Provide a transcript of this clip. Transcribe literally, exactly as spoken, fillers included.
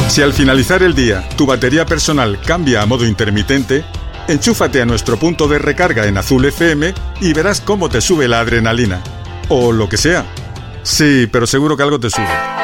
Si al finalizar el día tu batería personal cambia a modo intermitente, enchúfate a nuestro punto de recarga en Azul F M y verás cómo te sube la adrenalina. O lo que sea. Sí, pero seguro que algo te sube.